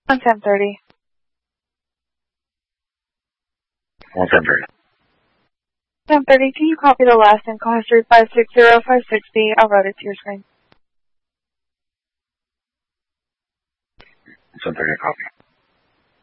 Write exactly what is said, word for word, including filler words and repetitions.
On ten thirty. On ten thirty. ten thirty, can you copy the last and call history five six zero five six B? I'll route it to your screen. ten thirty, copy.